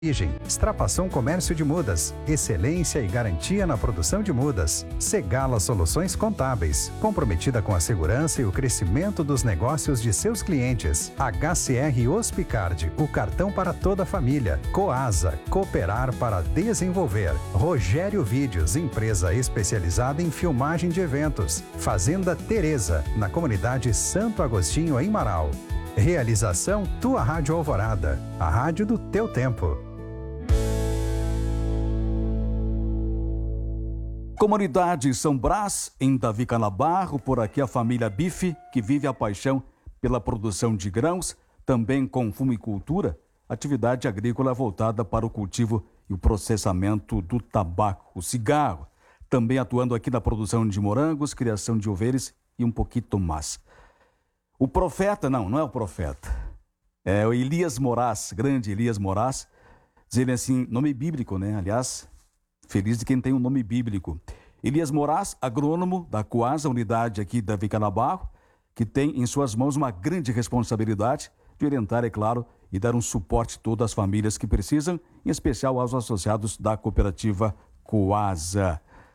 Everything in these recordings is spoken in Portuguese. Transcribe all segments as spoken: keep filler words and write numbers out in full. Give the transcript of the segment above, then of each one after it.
Origem, Extrapação Comércio de Mudas, excelência e garantia na produção de mudas. Segala Soluções Contábeis, comprometida com a segurança e o crescimento dos negócios de seus clientes. H C R Hospicard, o cartão para toda a família. Coasa, cooperar para desenvolver. Rogério Vídeos, empresa especializada em filmagem de eventos. Fazenda Teresa, na comunidade Santo Agostinho, em Marau. Realização Tua Rádio Alvorada, a rádio do teu tempo. Comunidade São Brás, em Davi Canabarro, por aqui a família Bife, que vive a paixão pela produção de grãos, também com fumicultura, atividade agrícola voltada para o cultivo e o processamento do tabaco, o cigarro, também atuando aqui na produção de morangos, criação de ovelhas e um pouquinho mais. O profeta, não, não é o profeta, é o Elias Moraes, grande Elias Moraes, dizendo assim, nome bíblico, né, aliás... Feliz de quem tem um nome bíblico. Elias Moraes, agrônomo da Coasa, unidade aqui da Vicanabarro, que tem em suas mãos uma grande responsabilidade de orientar, é claro, e dar um suporte a todas as famílias que precisam, em especial aos associados da cooperativa Coasa.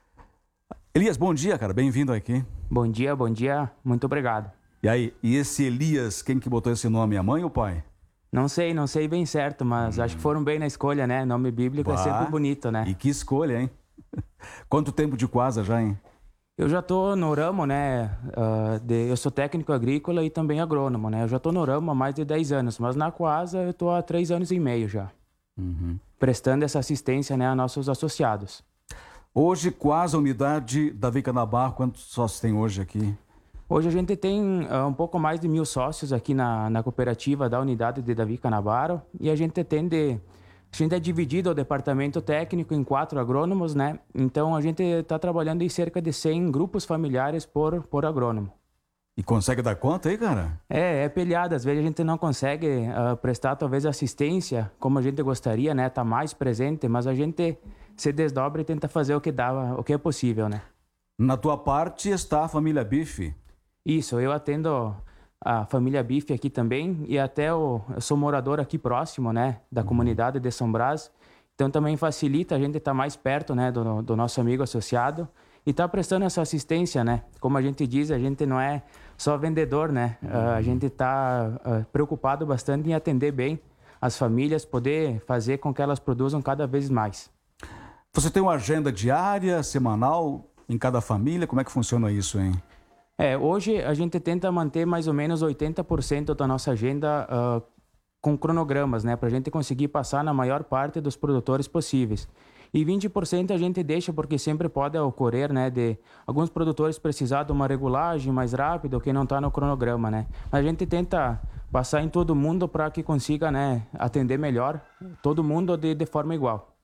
Elias, bom dia, cara. Bem-vindo aqui. Bom dia, bom dia. Muito obrigado. E aí, e esse Elias, quem que botou esse nome? A mãe ou o pai? Não sei, não sei bem certo, mas hum. acho que foram bem na escolha, né? Nome bíblico bah, é sempre bonito, né? E que escolha, hein? Quanto tempo de Coasa já, hein? Eu já tô no ramo, né? Uh, de, eu sou técnico agrícola e também agrônomo, né? Eu já tô no ramo há mais de dez anos, mas na Coasa eu tô há três anos e meio já. Uhum. Prestando essa assistência, né, a nossos associados. Hoje, Coasa, unidade da Vicanabarro, quantos sócios tem hoje aqui? Hoje a gente tem uh, um pouco mais de mil sócios aqui na, na cooperativa da unidade de Davi Canabarro e a gente tem de, a gente é dividido o departamento técnico em quatro agrônomos, né? Então a gente está trabalhando em cerca de cem grupos familiares por, por agrônomo. E consegue dar conta aí, cara? É, é peleada. Às vezes a gente não consegue uh, prestar talvez assistência como a gente gostaria, né? Tá mais presente, mas a gente se desdobra e tenta fazer o que dá, o que é possível, né? Na tua parte está a família Bife. Isso, eu atendo a família Bife aqui também e até o, eu sou morador aqui próximo, né, da uhum. comunidade de São Brás, então também facilita a gente estar mais perto, né, do, do nosso amigo associado e tá prestando essa assistência, né, como a gente diz, a gente não é só vendedor, né, uhum. uh, a gente tá uh, preocupado bastante em atender bem as famílias, poder fazer com que elas produzam cada vez mais. Você tem uma agenda diária, semanal, em cada família, como é que funciona isso, hein? É, hoje a gente tenta manter mais ou menos oitenta por cento da nossa agenda uh, com cronogramas, né? Para a gente conseguir passar na maior parte dos produtores possíveis. E vinte por cento a gente deixa porque sempre pode ocorrer, né? De alguns produtores precisar de uma regulagem mais rápida, que não está no cronograma, né? A gente tenta passar em todo mundo para que consiga, né, atender melhor todo mundo de, de forma igual.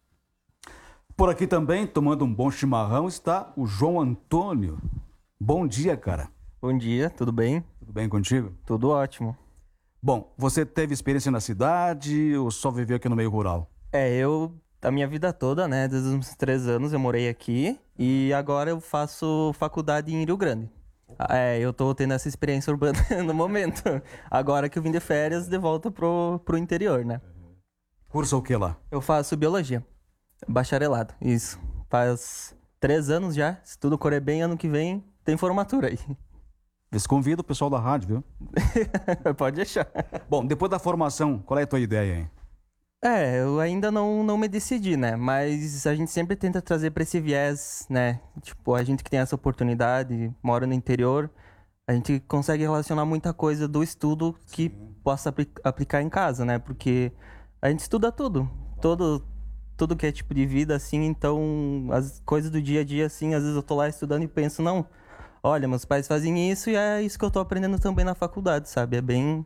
Por aqui também, tomando um bom chimarrão, está o João Antônio. Bom dia, cara. Bom dia, tudo bem? Tudo bem contigo? Tudo ótimo. Bom, você teve experiência na cidade ou só viveu aqui no meio rural? É, eu, a minha vida toda, né, desde os três anos eu morei aqui e agora eu faço faculdade em Rio Grande. É, eu tô tendo essa experiência urbana no momento. Agora que eu vim de férias, de volta pro, pro interior, né? Curso o que lá? Eu faço biologia, bacharelado, isso. Faz três anos já, se tudo correr bem, ano que vem... Tem formatura aí. Eles convidam o pessoal da rádio, viu? Pode deixar. Bom, depois da formação, qual é a tua ideia aí? É, eu ainda não, não me decidi, né? Mas a gente sempre tenta trazer para esse viés, né? Tipo, a gente que tem essa oportunidade, mora no interior, a gente consegue relacionar muita coisa do estudo que Sim. possa apl- aplicar em casa, né? Porque a gente estuda tudo, todo... tudo que é tipo de vida, assim, então as coisas do dia a dia, assim, às vezes eu tô lá estudando e penso, não, olha, meus pais fazem isso e é isso que eu tô aprendendo também na faculdade, sabe? É bem,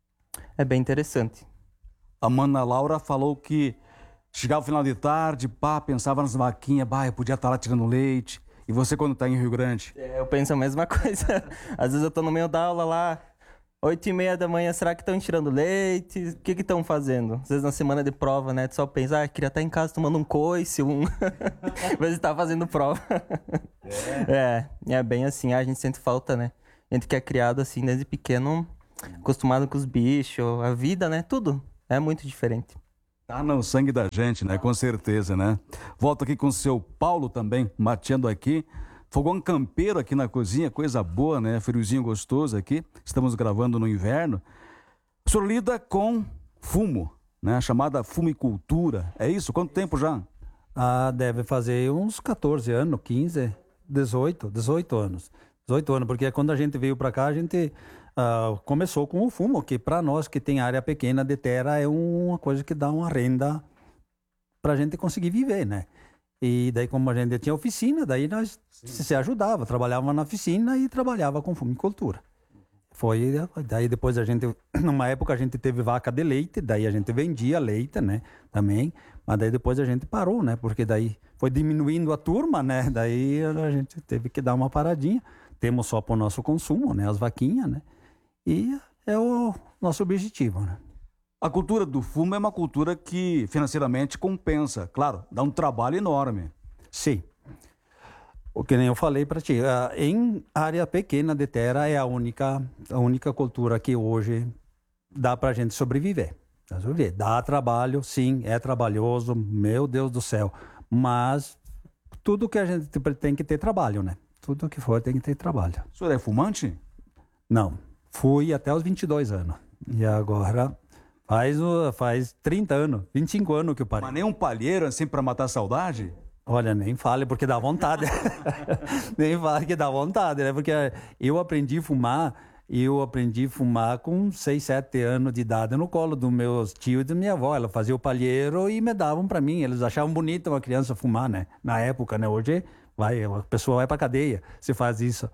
é bem interessante. A Mana Laura falou que chegava o final de tarde, pá, pensava nas vaquinhas, bah, eu podia estar lá tirando leite. E você quando tá em Rio Grande? É, eu penso a mesma coisa. Às vezes eu tô no meio da aula lá, oito e meia da manhã, será que estão tirando leite? O que que estão fazendo? Às vezes na semana de prova, né? Tu só pensa, ah, queria estar em casa tomando um coice, um... Mas está fazendo prova. É. é, é bem assim, a gente sente falta, né? A gente que é criado assim desde pequeno, acostumado com os bichos, a vida, né? Tudo é muito diferente. Tá no sangue da gente, né? Com certeza, né? Volto aqui com o seu Paulo também, mateando aqui. Fogão campeiro aqui na cozinha, coisa boa, né? Friozinho gostoso aqui. Estamos gravando no inverno. O senhor lida com fumo, né? A chamada fumicultura. É isso? Quanto tempo já? Ah, deve fazer uns quatorze anos, quinze, dezoito, dezoito anos. dezoito anos, porque quando a gente veio para cá, a gente ah, começou com o fumo, que para nós que tem área pequena de terra é uma coisa que dá uma renda para a gente conseguir viver, né? E daí, como a gente tinha oficina, daí nós se, se ajudava, trabalhava na oficina e trabalhava com fumicultura. Foi, daí depois a gente, numa época a gente teve vaca de leite, daí a gente vendia leite, né, também, mas daí depois a gente parou, né, porque daí foi diminuindo a turma, né, daí a gente teve que dar uma paradinha, temos só para o nosso consumo, né, as vaquinhas, né, e é o nosso objetivo, né. A cultura do fumo é uma cultura que financeiramente compensa, claro, dá um trabalho enorme. Sim. O que nem eu falei para ti, em área pequena de terra é a única, a única cultura que hoje dá para a gente sobreviver. Dá trabalho, sim, é trabalhoso, meu Deus do céu, mas tudo que a gente tem que ter trabalho, né? Tudo que for tem que ter trabalho. O senhor é fumante? Não, fui até os vinte e dois anos e agora faz, faz trinta anos, vinte e cinco anos que eu parei. Mas nem um palheiro assim para matar a saudade? Olha, nem fale, porque dá vontade. Nem fale que dá vontade, né? Porque eu aprendi a fumar, eu aprendi a fumar com seis, sete anos de idade no colo dos meus tios e da minha avó. Ela fazia o palheiro e me davam para mim. Eles achavam bonito uma criança fumar, né? Na época, né? Hoje vai, a pessoa vai para cadeia se faz isso.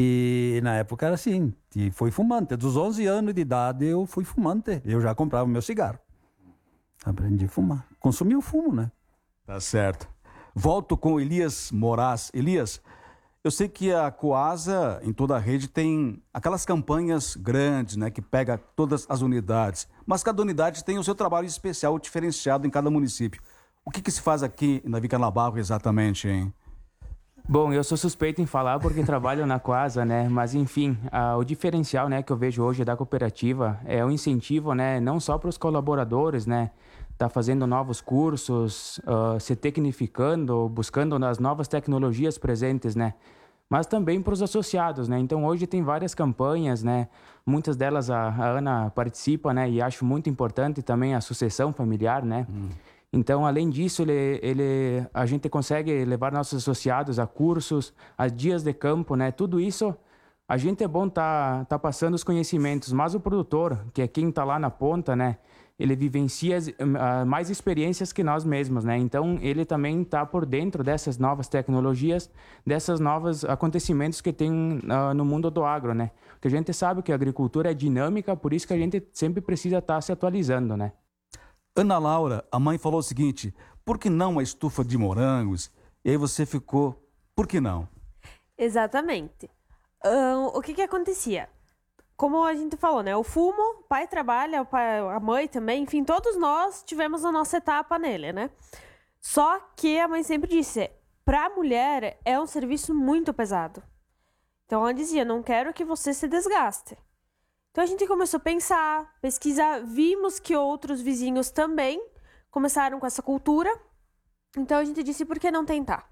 E na época era assim, e fui fumante. Dos onze anos de idade eu fui fumante. Eu já comprava meu cigarro. Aprendi a fumar. Consumi o fumo, né? Tá certo. Volto com Elias Moraes. Elias, eu sei que a Coasa, em toda a rede, tem aquelas campanhas grandes, né, que pega todas as unidades. Mas cada unidade tem o seu trabalho especial, diferenciado em cada município. O que, que se faz aqui na Vicanabarro exatamente, hein? Bom, eu sou suspeito em falar porque trabalho na Coasa, né? Mas, enfim, a, o diferencial, né, que eu vejo hoje da cooperativa é o incentivo, né, não só para os colaboradores, né, tá fazendo novos cursos, uh, se tecnificando, buscando as novas tecnologias presentes, né? Mas também para os associados, né? Então, hoje tem várias campanhas, né? Muitas delas a, a Ana participa, né? E acho muito importante também a sucessão familiar, né? Hum. Então, além disso, ele, ele, a gente consegue levar nossos associados a cursos, a dias de campo, né? Tudo isso, a gente é bom tá, tá passando os conhecimentos, mas o produtor, que é quem está lá na ponta, né? Ele vivencia uh, mais experiências que nós mesmos, né? Então, ele também está por dentro dessas novas tecnologias, dessas novos acontecimentos que tem uh, no mundo do agro, né? Porque a gente sabe que a agricultura é dinâmica, por isso que a gente sempre precisa estar tá se atualizando, né? Ana Laura, a mãe falou o seguinte, por que não uma estufa de morangos? E aí você ficou, por que não? Exatamente. Um, o que que acontecia? Como a gente falou, né? O fumo, o pai trabalha, o pai, a mãe também, enfim, todos nós tivemos a nossa etapa nele, né? Só que a mãe sempre disse, para a mulher é um serviço muito pesado. Então ela dizia, não quero que você se desgaste. Então a gente começou a pensar, pesquisar, vimos que outros vizinhos também começaram com essa cultura. Então a gente disse, por que não tentar?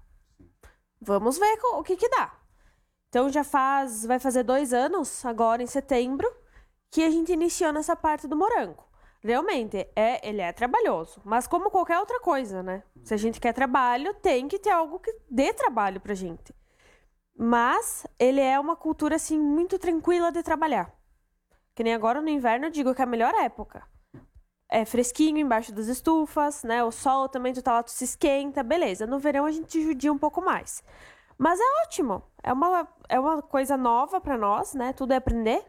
Vamos ver o que que dá. Então já faz, vai fazer dois anos, agora em setembro, que a gente iniciou nessa parte do morango. Realmente, é, ele é trabalhoso, mas como qualquer outra coisa, né? Se a gente quer trabalho, tem que ter algo que dê trabalho pra gente. Mas ele é uma cultura, assim, muito tranquila de trabalhar. Que nem agora no inverno eu digo que é a melhor época. É fresquinho embaixo das estufas, né? O sol também, tu tá lá, tu se esquenta, beleza. No verão a gente judia um pouco mais. Mas é ótimo, é uma, é uma coisa nova para nós, né? Tudo é aprender.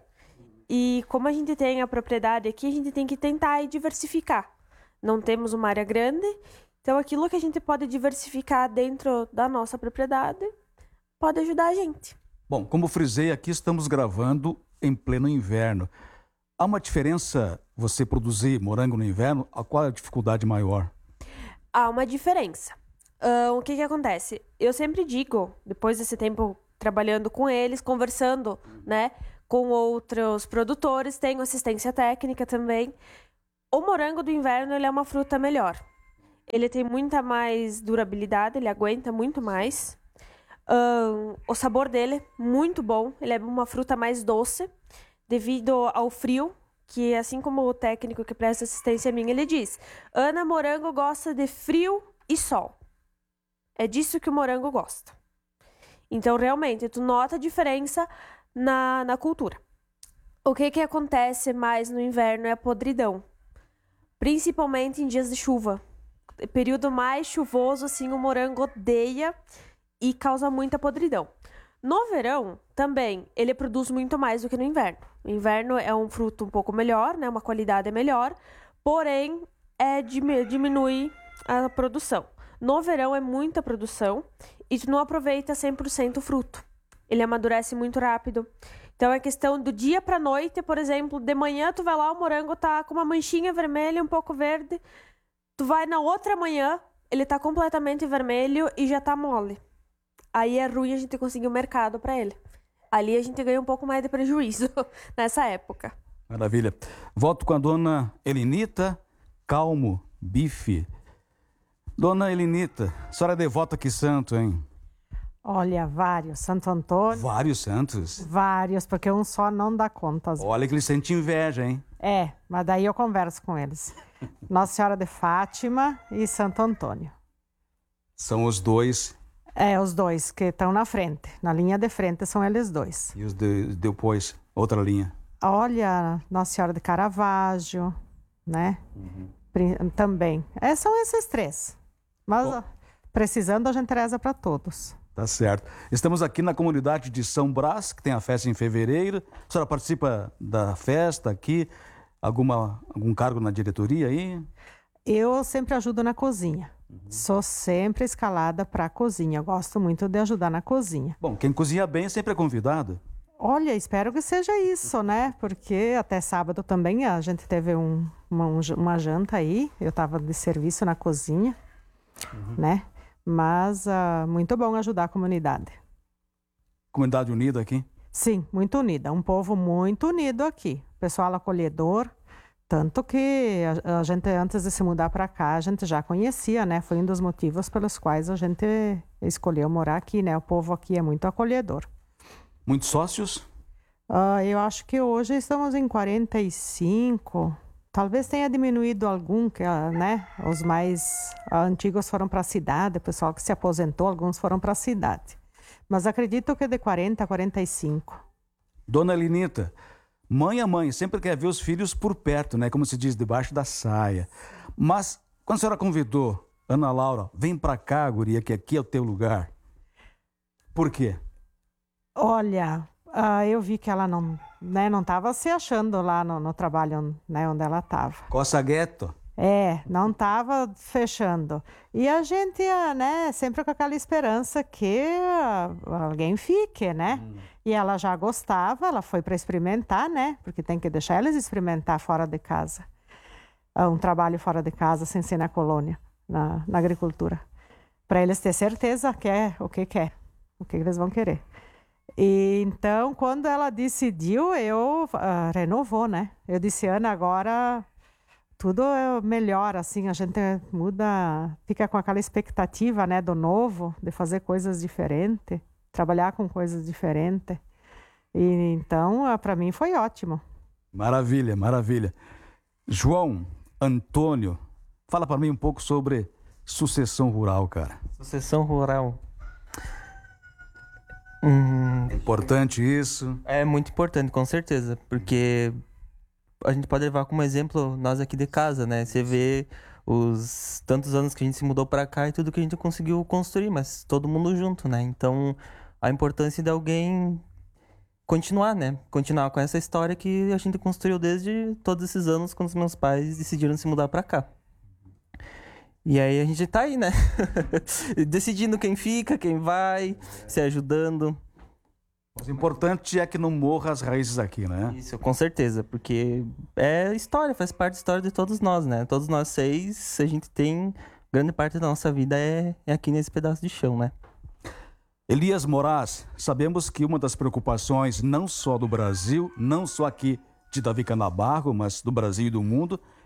E como a gente tem a propriedade aqui, a gente tem que tentar e diversificar. Não temos uma área grande, então aquilo que a gente pode diversificar dentro da nossa propriedade pode ajudar a gente. Bom, como frisei, aqui estamos gravando em pleno inverno. Há uma diferença você produzir morango no inverno? Qual é a dificuldade maior? Há uma diferença. Uh, o que que acontece? Eu sempre digo, depois desse tempo trabalhando com eles, conversando, né, com outros produtores, tenho assistência técnica também. O morango do inverno, ele é uma fruta melhor. Ele tem muita mais durabilidade, ele aguenta muito mais. Uh, o sabor dele, muito bom. Ele é uma fruta mais doce, devido ao frio, que assim como o técnico que presta assistência a mim, ele diz: Ana, morango gosta de frio e sol. É disso que o morango gosta. Então, realmente, tu nota a diferença na, na cultura. O que que acontece mais no inverno é a podridão. Principalmente em dias de chuva. Período mais chuvoso, assim, o morango odeia e causa muita podridão. No verão, também, ele produz muito mais do que no inverno. O inverno é um fruto um pouco melhor, né? Uma qualidade melhor, porém, é, diminui a produção. No verão é muita produção e tu não aproveita cem por cento o fruto. Ele amadurece muito rápido. Então é questão do dia para noite, por exemplo, de manhã tu vai lá, o morango tá com uma manchinha vermelha, um pouco verde. Tu vai na outra manhã, ele tá completamente vermelho e já tá mole. Aí é ruim a gente conseguir o mercado para ele. Ali a gente ganha um pouco mais de prejuízo nessa época. Maravilha. Volto com a dona Elinita Calmo Bife. Dona Elinita, a senhora é devota que santo, hein? Olha, vários. Santo Antônio. Vários santos? Vários, porque um só não dá conta. Olha que eles sentem inveja, hein? É, mas daí eu converso com eles. Nossa Senhora de Fátima e Santo Antônio. São os dois. É, os dois que estão na frente. Na linha de frente são eles dois. E os de, depois, outra linha? Olha, Nossa Senhora de Caravaggio, né? Uhum. Também. É, são esses três. Mas Bom. precisando, a gente reza para todos. Tá certo. Estamos aqui na comunidade de São Brás, que tem a festa em fevereiro. A senhora participa da festa aqui? Alguma, algum cargo na diretoria aí? Eu sempre ajudo na cozinha. Uhum. Sou sempre escalada para a cozinha. Gosto muito de ajudar na cozinha. Bom, quem cozinha bem sempre é convidado. Olha, espero que seja isso, né? Porque até sábado também a gente teve um, uma, uma janta aí. Eu estava de serviço na cozinha, uhum. né? Mas uh, muito bom ajudar a comunidade. Comunidade unida aqui? Sim, muito unida. Um povo muito unido aqui. Pessoal acolhedor. Tanto que a, a gente, antes de se mudar para cá, a gente já conhecia, né? Foi um dos motivos pelos quais a gente escolheu morar aqui, né? O povo aqui é muito acolhedor. Muitos sócios? Uh, eu acho que hoje estamos em quarenta e cinco. Talvez tenha diminuído algum, que, né? Os mais uh, antigos foram para a cidade, o pessoal que se aposentou, alguns foram para a cidade. Mas acredito que de quarenta a quarenta e cinco. Dona Elinita, mãe a mãe sempre quer ver os filhos por perto, né? Como se diz, debaixo da saia. Mas quando a senhora convidou Ana Laura, vem para cá, guria, que aqui é o teu lugar. Por quê? Olha, uh, eu vi que ela não né, não estava se achando lá no, no trabalho, né, onde ela estava. Coça Gueto. É, não estava fechando. E a gente, né, sempre com aquela esperança que uh, alguém fique, né? Hum. E ela já gostava, ela foi para experimentar, né? Porque tem que deixar eles experimentar fora de casa. Uh, um trabalho fora de casa, sem ser na colônia, na, na agricultura. Para eles ter certeza que é o que quer, o que eles vão querer. E então, quando ela decidiu, eu uh, renovou, né? Eu disse, Ana, agora tudo é melhor, assim, a gente muda, fica com aquela expectativa, né, do novo, de fazer coisas diferentes, trabalhar com coisas diferentes. E então, uh, para mim foi ótimo. Maravilha, maravilha. João Antônio, fala para mim um pouco sobre sucessão rural, cara. Sucessão rural. Hum, é importante isso? É muito importante, com certeza, porque a gente pode levar como exemplo nós aqui de casa, né? Você vê os tantos anos que a gente se mudou para cá e tudo que a gente conseguiu construir, mas todo mundo junto, né? Então, a importância de alguém continuar, né? Continuar com essa história que a gente construiu desde todos esses anos quando os meus pais decidiram se mudar para cá. E aí a gente tá aí, né? Decidindo quem fica, quem vai, se ajudando. Mas o importante é que não morra as raízes aqui, né? Isso, com certeza, porque é história, faz parte da história de todos nós, né? Todos nós seis, a gente tem... Grande parte da nossa vida é, é aqui nesse pedaço de chão, né? Elias Moraes, sabemos que uma das preocupações, não só do Brasil, não só aqui de Davi Canabarro, mas do Brasil e do mundo,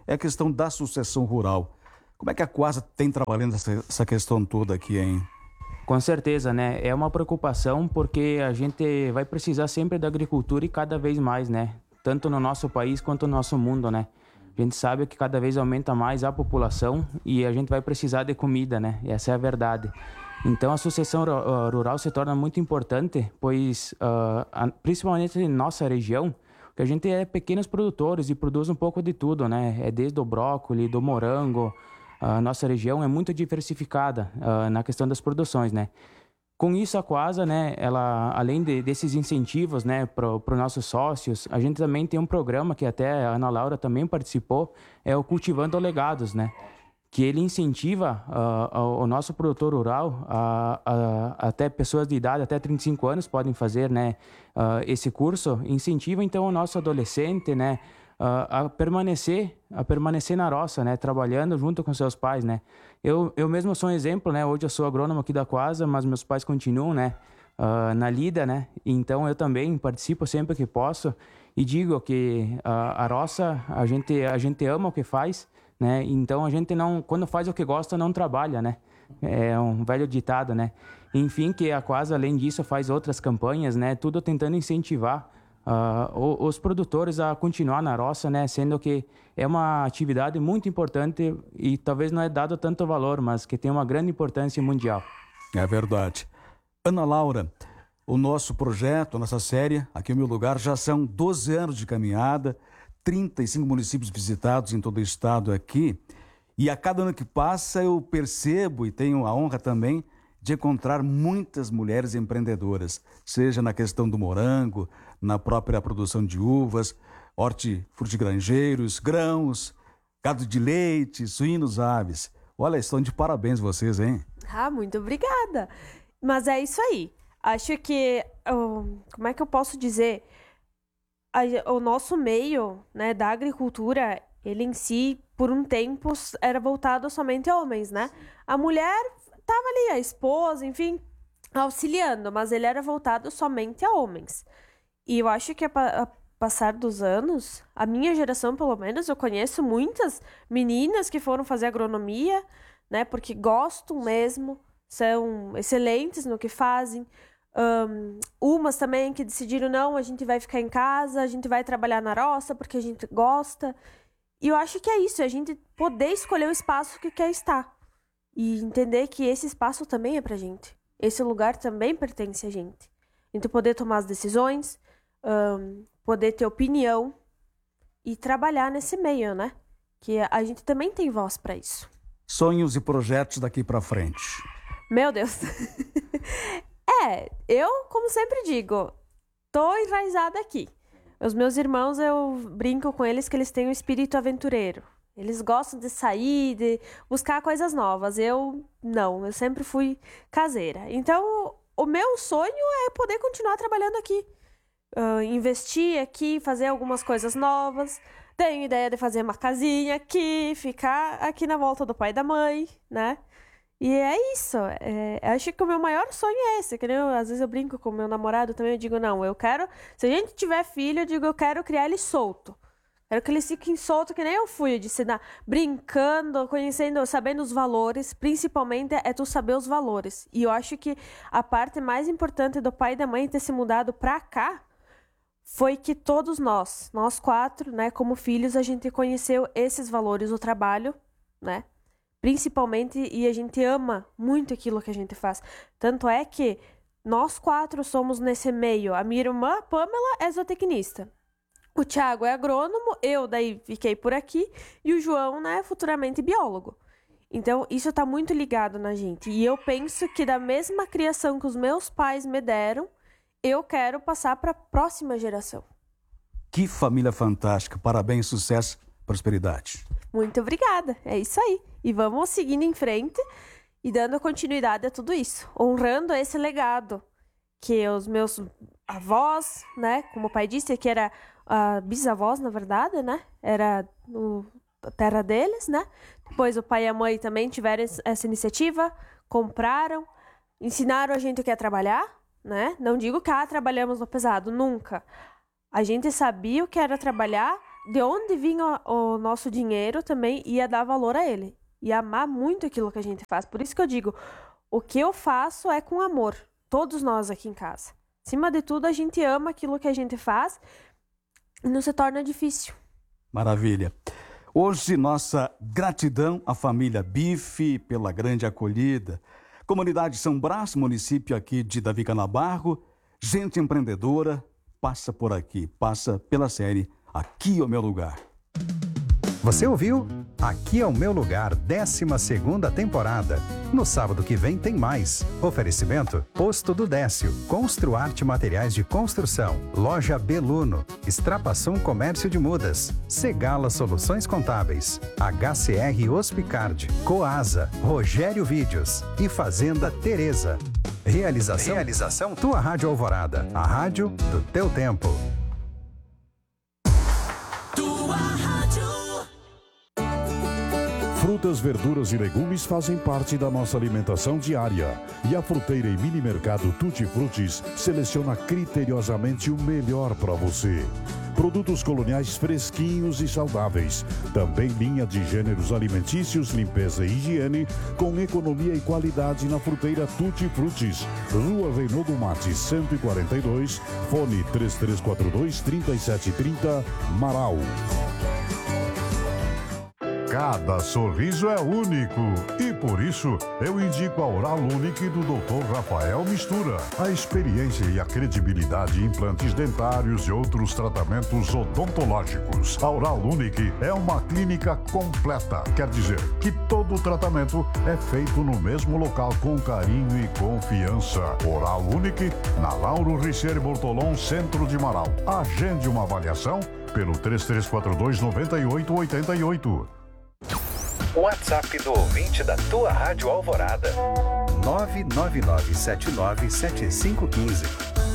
é a questão da sucessão rural. Como é que a Coasa tem trabalhando essa, essa questão toda aqui, hein? Com certeza, né? É uma preocupação porque a gente vai precisar sempre da agricultura e cada vez mais, né? Tanto no nosso país quanto no nosso mundo, né? A gente sabe que cada vez aumenta mais a população e a gente vai precisar de comida, né? Essa é a verdade. Então, a sucessão rural se torna muito importante, pois, uh, principalmente em nossa região, que a gente é pequenos produtores e produz um pouco de tudo, né? É desde o brócolis, do morango. A nossa região é muito diversificada uh, na questão das produções, né? Com isso, a Coasa, né, ela, além de, desses incentivos, né, para os nossos sócios, a gente também tem um programa que até a Ana Laura também participou, é o Cultivando Legados, né? Que ele incentiva uh, o nosso produtor rural, a, a, até pessoas de idade, até trinta e cinco anos podem fazer, né, uh, esse curso, incentiva então o nosso adolescente, né, uh, a permanecer, a permanecer na roça, né, trabalhando junto com seus pais, né. Eu, eu mesmo sou um exemplo, né, hoje eu sou agrônomo aqui da Coasa, mas meus pais continuam, né, uh, na lida, né, então eu também participo sempre que posso e digo que uh, a roça, a gente, a gente ama o que faz, né? Então a gente não, quando faz o que gosta, não trabalha, né? É um velho ditado, né? Enfim, que a Coasa, além disso, faz outras campanhas, né? Tudo tentando incentivar uh, os produtores a continuar na roça, né? Sendo que é uma atividade muito importante e talvez não é dado tanto valor, mas que tem uma grande importância mundial. É verdade. Ana Laura, o nosso projeto, a nossa série, Aqui é o Meu Lugar, já são doze anos de caminhada, trinta e cinco municípios visitados em todo o estado aqui. E a cada ano que passa eu percebo e tenho a honra também de encontrar muitas mulheres empreendedoras, seja na questão do morango, na própria produção de uvas, hortifrutigranjeiros, grãos, gado de leite, suínos, aves. Olha, estão de parabéns vocês, hein? Ah, muito obrigada. Mas é isso aí. Acho que, um, como é que eu posso dizer? O nosso meio, né, da agricultura, ele em si, por um tempo, era voltado somente a homens, né? A mulher estava ali, a esposa, enfim, auxiliando, mas ele era voltado somente a homens. E eu acho que a, a passar dos anos, a minha geração, pelo menos, eu conheço muitas meninas que foram fazer agronomia, né, porque gostam mesmo, são excelentes no que fazem. Um, umas também que decidiram, não, a gente vai ficar em casa, a gente vai trabalhar na roça porque a gente gosta. E eu acho que é isso, é a gente poder escolher o espaço que quer estar. E entender que esse espaço também é pra gente. Esse lugar também pertence a gente. A gente poder tomar as decisões, um, poder ter opinião e trabalhar nesse meio, né? Que a gente também tem voz pra isso. Sonhos e projetos daqui pra frente. Meu Deus. É, eu, como sempre digo, tô enraizada aqui. Os meus irmãos, eu brinco com eles que eles têm um espírito aventureiro. Eles gostam de sair, de buscar coisas novas. Eu, não, eu sempre fui caseira. Então, o meu sonho é poder continuar trabalhando aqui. Uh, investir aqui, fazer algumas coisas novas. Tenho ideia de fazer uma casinha aqui, ficar aqui na volta do pai e da mãe, né? E é isso, é, acho que o meu maior sonho é esse, que eu, às vezes eu brinco com o meu namorado também, eu digo, não, eu quero, se a gente tiver filho, eu digo, eu quero criar ele solto, quero que ele fique solto, que nem eu fui, de ensinar, brincando, conhecendo, sabendo os valores, principalmente é tu saber os valores, e eu acho que a parte mais importante do pai e da mãe ter se mudado pra cá, foi que todos nós, nós quatro, né, como filhos, a gente conheceu esses valores, o trabalho, né, principalmente, e a gente ama muito aquilo que a gente faz. Tanto é que nós quatro somos nesse meio. A minha irmã, Pamela, é zootecnista. O Thiago é agrônomo, eu daí fiquei por aqui, e o João, né, futuramente biólogo. Então, isso tá muito ligado na gente. E eu penso que da mesma criação que os meus pais me deram, eu quero passar para a próxima geração. Que família fantástica. Parabéns, sucesso, prosperidade. Muito obrigada. É isso aí. E vamos seguindo em frente e dando continuidade a tudo isso. Honrando esse legado que os meus avós, né? Como o pai disse, que era uh, bisavós, na verdade, né? Era no, a terra deles, né? Depois o pai e a mãe também tiveram essa iniciativa, compraram, ensinaram a gente o que é trabalhar, né? Não digo que ah, trabalhamos no pesado, nunca. A gente sabia o que era trabalhar de onde vinha o nosso dinheiro também ia dar valor a ele. E amar muito aquilo que a gente faz. Por isso que eu digo, o que eu faço é com amor. Todos nós aqui em casa. Acima de tudo, a gente ama aquilo que a gente faz e não se torna difícil. Maravilha. Hoje, nossa gratidão à família Bife pela grande acolhida. Comunidade São Brás, município aqui de Davi Canabarro, gente empreendedora, passa por aqui, passa pela série Aqui é o Meu Lugar. Você ouviu? Aqui é o Meu Lugar, décima segunda temporada. No sábado que vem tem mais. Oferecimento: Posto do Décio, Construarte Materiais de Construção, Loja Beluno, Extrapassum Comércio de Mudas, Segala Soluções Contábeis, H C R Hospicard, Coasa, Rogério Vídeos e Fazenda Teresa. Realização, Realização Tua Rádio Alvorada, a rádio do teu tempo. Frutas, verduras e legumes fazem parte da nossa alimentação diária. E a fruteira e mini mercado Tutti Frutis seleciona criteriosamente o melhor para você. Produtos coloniais fresquinhos e saudáveis. Também linha de gêneros alimentícios, limpeza e higiene, com economia e qualidade na fruteira Tutti Frutis. Rua Reinaldo Mates, cento e quarenta e dois, fone três três quatro dois, três sete três zero, Marau. Cada sorriso é único e por isso eu indico a Oral Unique do doutor Rafael Mistura. A experiência e a credibilidade em implantes dentários e outros tratamentos odontológicos. A Oral Unique é uma clínica completa. Quer dizer que todo o tratamento é feito no mesmo local com carinho e confiança. Oral Unique, na Lauro Richer Bortolom, centro de Marau. Agende uma avaliação pelo três três quatro dois, nove oito oito oito. WhatsApp do ouvinte da tua Rádio Alvorada. nove nove nove sete nove sete cinco um cinco.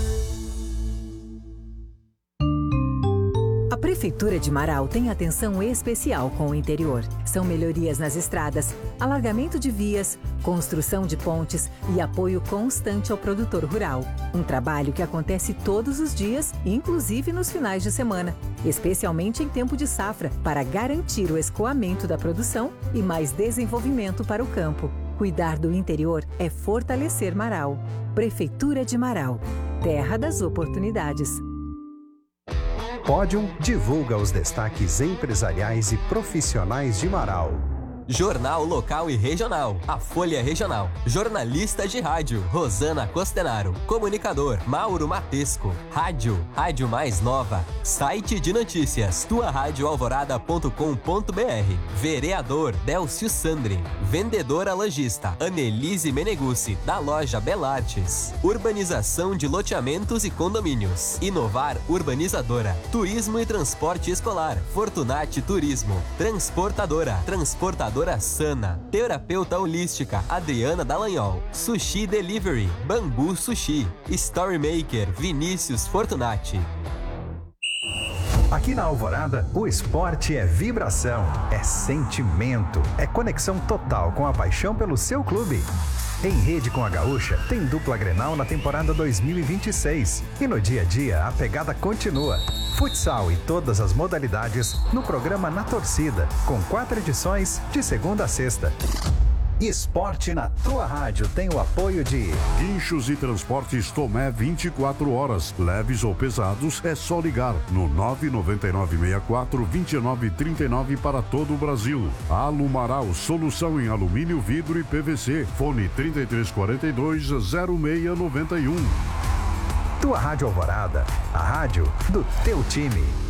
A Prefeitura de Marau tem atenção especial com o interior. São melhorias nas estradas, alargamento de vias, construção de pontes e apoio constante ao produtor rural. Um trabalho que acontece todos os dias, inclusive nos finais de semana, especialmente em tempo de safra, para garantir o escoamento da produção e mais desenvolvimento para o campo. Cuidar do interior é fortalecer Marau. Prefeitura de Marau, terra das oportunidades. Pódium divulga os destaques empresariais e profissionais de Marau. Jornal Local e Regional, a Folha Regional. Jornalista de rádio, Rosana Costenaro. Comunicador, Mauro Matesco. Rádio, Rádio Mais Nova. Site de notícias, tua rádio alvorada ponto com ponto br. Vereador, Délcio Sandri. Vendedora lojista, Annelise Meneguzzi, da loja Belartes. Urbanização de loteamentos e condomínios. Inovar Urbanizadora. Turismo e transporte escolar, Fortunati Turismo. Transportadora, Transportadora Sana, terapeuta holística Adriana Dallagnol, Sushi Delivery, Bambu Sushi, Storymaker Vinícius Fortunati. Aqui na Alvorada, o esporte é vibração, é sentimento, é conexão total com a paixão pelo seu clube. Em rede com a Gaúcha, tem dupla Grenal na temporada dois mil e vinte e seis. E no dia a dia, a pegada continua. Futsal e todas as modalidades no programa Na Torcida, com quatro edições de segunda a sexta. Esporte na tua rádio tem o apoio de Guinchos e Transportes Tomé vinte e quatro horas. Leves ou pesados, é só ligar no nove nove nove seis quatro dois nove três nove para todo o Brasil. Alumaral, solução em alumínio, vidro e P V C. Fone trinta e três quarenta e dois, zero seis noventa e um. Tua Rádio Alvorada, a rádio do teu time.